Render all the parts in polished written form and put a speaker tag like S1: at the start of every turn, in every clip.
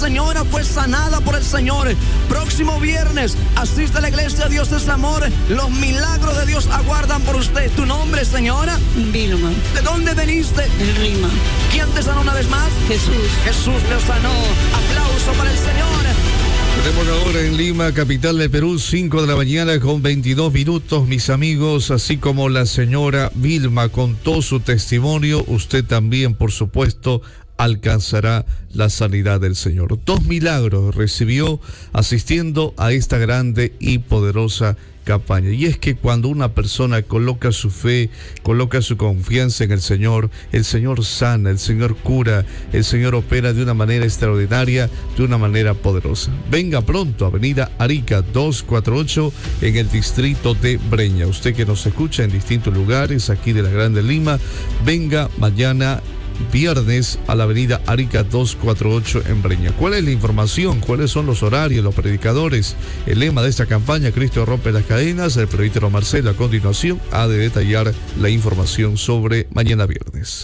S1: señora fue sanada por el Señor. Próximo viernes, asiste a la iglesia Dios es Amor. Los milagros de Dios aguardan por usted. ¿Tu nombre, señora?
S2: Vilma.
S1: ¿De dónde veniste?
S2: El Rima.
S1: ¿Quién te sanó una vez más?
S2: Jesús.
S1: Jesús te sanó. Aplauso para el Señor.
S3: Tenemos ahora en Lima, capital de Perú, 5 de la mañana con 22 minutos, mis amigos, así como la señora Vilma contó su testimonio, usted también, por supuesto, alcanzará la sanidad del Señor. 2 milagros recibió asistiendo a esta grande y poderosa campaña. Y es que cuando una persona coloca su fe, coloca su confianza en el Señor sana, el Señor cura, el Señor opera de una manera extraordinaria, de una manera poderosa. Venga pronto, Avenida Arica 248 en el distrito de Breña. Usted que nos escucha en distintos lugares aquí de la Grande Lima, venga mañana viernes a la Avenida Arica 248 en Breña. ¿Cuál es la información? ¿Cuáles son los horarios, los predicadores? El lema de esta campaña, Cristo rompe las cadenas. El presbítero Marcelo a continuación ha de detallar la información sobre mañana viernes.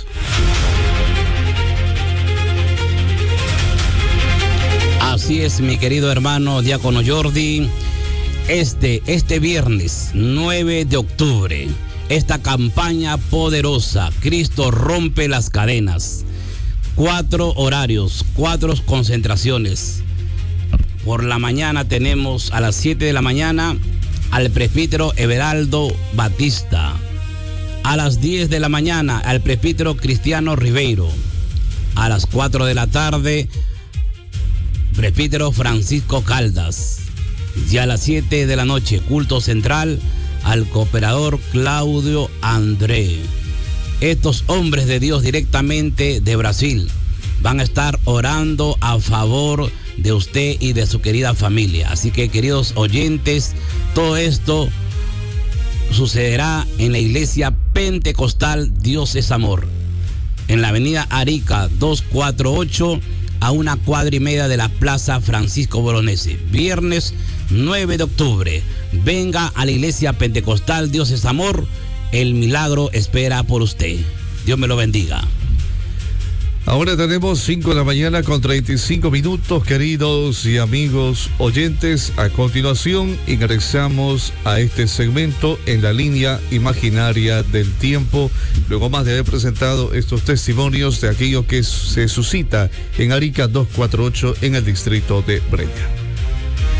S4: Así es, mi querido hermano Diácono Jordi. Este viernes 9 de octubre, esta campaña poderosa, Cristo rompe las cadenas. 4 horarios, 4 concentraciones. Por la mañana tenemos a las 7 de la mañana al presbítero Everaldo Batista. A las 10 de la mañana al presbítero Cristiano Ribeiro. A las 4 de la tarde, presbítero Francisco Caldas. Y a las 7 de la noche, culto central al cooperador Claudio André. Estos hombres de Dios directamente de Brasil van a estar orando a favor de usted y de su querida familia. Así que, queridos oyentes, todo esto sucederá en la iglesia pentecostal Dios es Amor, en la avenida Arica 248, a 1 cuadra y media de la Plaza Francisco Boronese. Viernes 9 de octubre. Venga a la iglesia pentecostal Dios es Amor. El milagro espera por usted. Dios me lo bendiga.
S3: Ahora tenemos 5 de la mañana con 35 minutos, queridos y amigos oyentes. A continuación ingresamos a este segmento en la línea imaginaria del tiempo, luego más de haber presentado estos testimonios de aquello que se suscita en Arica 248 en el distrito de Breña.